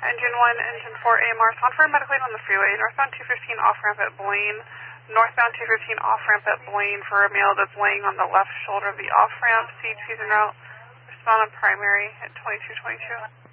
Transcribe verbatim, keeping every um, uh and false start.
engine one, engine four, A M R, on for medical aid on the freeway, northbound two fifteen off-ramp at Blaine, northbound two fifteen off-ramp at Blaine for a male that's laying on the left shoulder of the off-ramp, C T's en route, respond on primary at twenty-two twenty-two.